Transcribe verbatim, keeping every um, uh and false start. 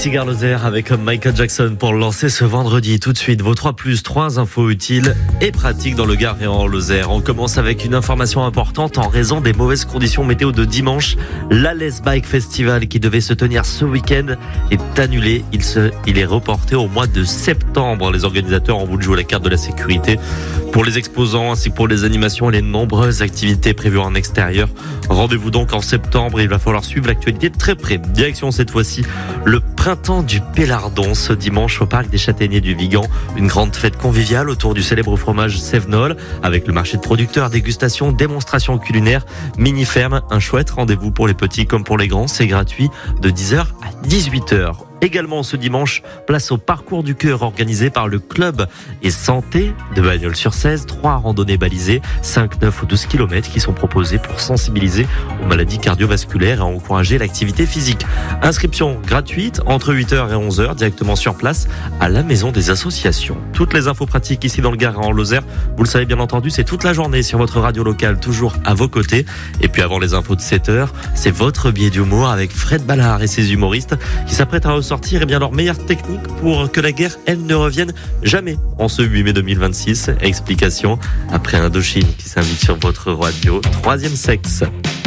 ici Gare Lozère avec Michael Jackson pour lancer ce vendredi. Tout de suite, vos trois plus, trois infos utiles et pratiques dans le Gard et en Lozère. On commence avec une information importante en raison des mauvaises conditions météo de dimanche. L'Ales Bike Festival qui devait se tenir ce week-end est annulé. Il, se, il est reporté au mois de septembre. Les organisateurs ont voulu jouer la carte de la sécurité pour les exposants ainsi que pour les animations et les nombreuses activités prévues en extérieur. Rendez-vous donc en septembre et il va falloir suivre l'actualité de très près. Direction cette fois-ci le printemps du Pélardon ce dimanche au parc des Châtaigniers du Vigan. Une grande fête conviviale autour du célèbre fromage Sévenol avec le marché de producteurs, dégustation, démonstration culinaire, mini-ferme. Un chouette rendez-vous pour les petits comme pour les grands. C'est gratuit de dix heures à dix-huit heures. Également ce dimanche, place au parcours du cœur organisé par le club et santé de Bagnols-sur-Cèze. Trois randonnées balisées, cinq, neuf ou douze kilomètres qui sont proposées pour sensibiliser aux maladies cardiovasculaires et encourager l'activité physique. Inscription gratuite entre huit heures et onze heures directement sur place à la maison des associations. Toutes les infos pratiques ici dans le Gard et en Lozère, vous le savez bien entendu, c'est toute la journée sur votre radio locale, toujours à vos côtés. Et puis avant les infos de sept heures, c'est votre billet d'humour avec Fred Ballard et ses humoristes qui s'apprêtent à sortir eh bien leur meilleure technique pour que la guerre, elle, ne revienne jamais en ce huit mai deux mille vingt-six. Explication après Indochine qui s'invite sur votre radio. Troisième sexe.